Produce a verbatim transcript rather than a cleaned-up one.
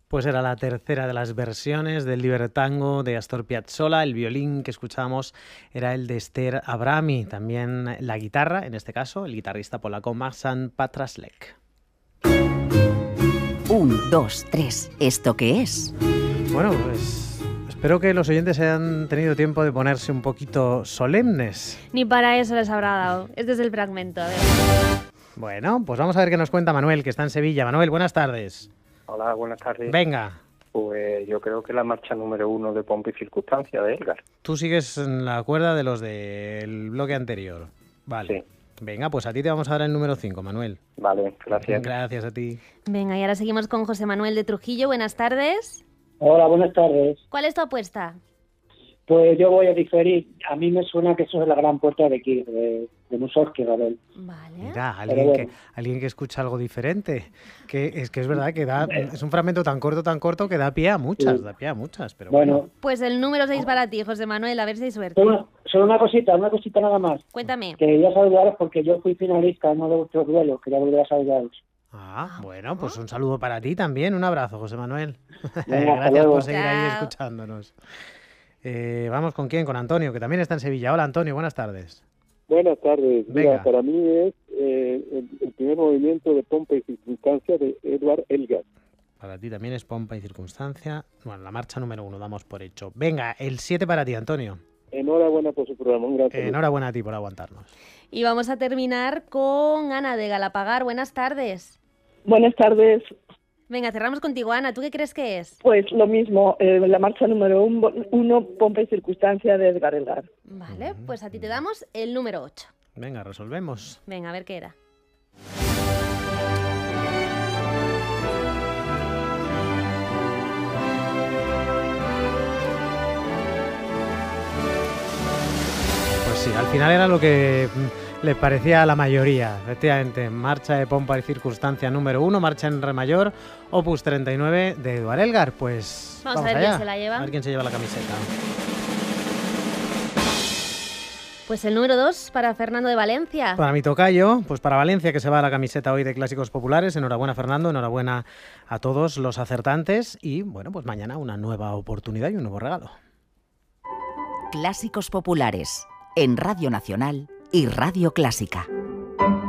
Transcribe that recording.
Pues era la tercera de las versiones del Libertango de Astor Piazzolla. El violín que escuchábamos era el de Esther Abrami. También la guitarra, en este caso, el guitarrista polaco Marcin Patraslek. Un, dos, tres. ¿Esto qué es? Bueno, pues espero que los oyentes hayan tenido tiempo de ponerse un poquito solemnes. Ni para eso les habrá dado. Este es el fragmento. A ver. Bueno, pues vamos a ver qué nos cuenta Manuel, que está en Sevilla. Manuel, buenas tardes. Hola, buenas tardes. Venga. Pues yo creo que la marcha número uno de Pompa y Circunstancia de Elgar. Tú sigues en la cuerda de los del bloque anterior. Vale. Sí. Venga, pues a ti te vamos a dar el número cinco, Manuel. Vale, gracias. Gracias a ti. Venga, y ahora seguimos con José Manuel de Trujillo. Buenas tardes. Hola, buenas tardes. ¿Cuál es tu apuesta? Pues yo voy a diferir. A mí me suena que eso es la gran puerta de Kir, de, de Mussorgsky, Ravel. Vale. Mira, alguien, bueno. que, alguien que escucha algo diferente. Que es que es verdad que da, es un fragmento tan corto, tan corto que da pie a muchas, Sí. da pie a muchas. Pero bueno. Bueno, Pues el número seis para ti, José Manuel. A ver si hay suerte. solo, solo una cosita, una cosita nada más. Cuéntame. Quería saludaros porque yo fui finalista en uno de vuestros duelos. Quería volver a saludaros. Ah, bueno, pues un saludo para ti también. Un abrazo, José Manuel. Venga, hasta Gracias luego. por seguir ahí Chao. escuchándonos. Eh, vamos con quién, con Antonio, que también está en Sevilla. Hola, Antonio, buenas tardes. Buenas tardes. Mira, Venga. para mí es eh, el, el primer movimiento de Pompa y Circunstancia de Edward Elgar. Para ti también es Pompa y Circunstancia. Bueno, la marcha número uno, damos por hecho. Venga, el siete para ti, Antonio. Enhorabuena por su programa, un gran Eh, saludo. enhorabuena a ti por aguantarnos. Y vamos a terminar con Ana de Galapagar. Buenas tardes. Buenas tardes. Venga, cerramos contigo, Ana. ¿Tú qué crees que es? Pues lo mismo, eh, la marcha número uno, uno, Pompa y Circunstancia de Edgar Elgar. Vale, pues a ti te damos el número ocho. Venga, resolvemos. Venga, a ver qué era. Pues sí, al final era lo que mm, le parecía a la mayoría. Efectivamente, marcha de Pompa y Circunstancia número uno, marcha en re mayor, opus treinta y nueve de Edward Elgar. Pues Vamos a vamos ver quién allá. se la lleva. A ver quién se lleva la camiseta. Pues el número dos para Fernando de Valencia. Para mi tocayo, pues para Valencia, que se va a la camiseta hoy de Clásicos Populares. Enhorabuena, Fernando, enhorabuena a todos los acertantes. Y bueno, pues mañana una nueva oportunidad y un nuevo regalo. Clásicos Populares, en Radio Nacional y Radio Clásica.